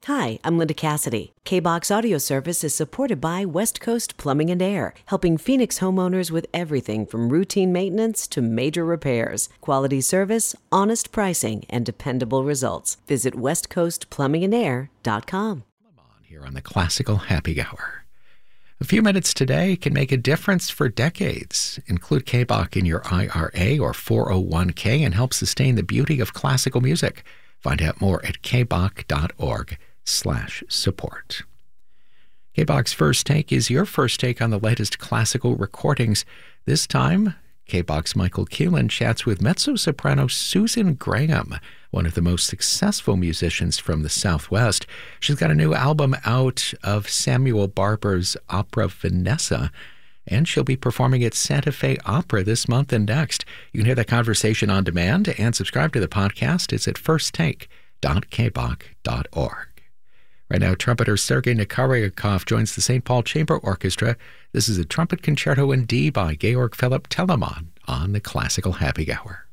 Hi, I'm Linda Cassidy. K-Box Audio Service is supported by West Coast Plumbing and Air, helping Phoenix homeowners with everything from routine maintenance to major repairs. Quality service, honest pricing, and dependable results. Visit westcoastplumbingandair.com. Here on the Classical Happy Hour. A few minutes today can make a difference for decades. Include K-Bach in your IRA or 401k and help sustain the beauty of classical music. Find out more at kbach.org/support. K-Bach's First Take is your first take on the latest classical recordings. This time, K-Bach's Michael Keelan chats with mezzo-soprano Susan Graham, one of the most successful musicians from the Southwest. She's got a new album out of Samuel Barber's opera Vanessa, and she'll be performing at Santa Fe Opera this month and next. You can hear that conversation on demand and subscribe to the podcast. It's at firsttake.kbach.org. Right now, trumpeter Sergei Nikaryakov joins the St. Paul Chamber Orchestra. This is a trumpet concerto in D by Georg Philipp Telemann on the Classical Happy Hour.